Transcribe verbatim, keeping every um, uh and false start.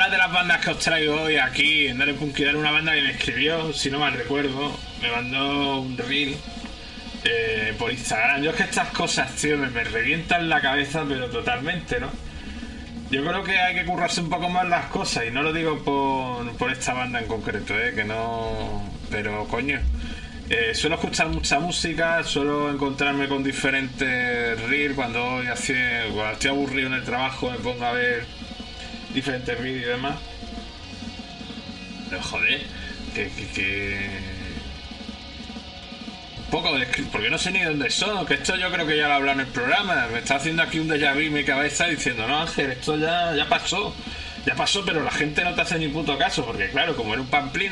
de las bandas que os traigo hoy aquí en Dale Punky Dale, una banda que me escribió, si no mal recuerdo, me mandó un reel eh, por Instagram. Yo es que estas cosas, tío, me, me revientan la cabeza, pero totalmente, ¿no? Yo creo que hay que currarse un poco más las cosas, y no lo digo por, por esta banda en concreto, ¿eh? Que no... Pero, coño, eh, suelo escuchar mucha música, suelo encontrarme con diferentes reels cuando, voy hacia, cuando estoy aburrido en el trabajo, me pongo a ver diferentes vídeos y demás. Pero, joder, que... que, que... Un poco de... porque no sé ni dónde son, que esto yo creo que ya lo he hablado en el programa. Me está haciendo aquí un déjà vu en mi cabeza diciendo, no, Ángel, esto ya, ya pasó, ya pasó, pero la gente no te hace ni puto caso, porque claro, como era un pamplín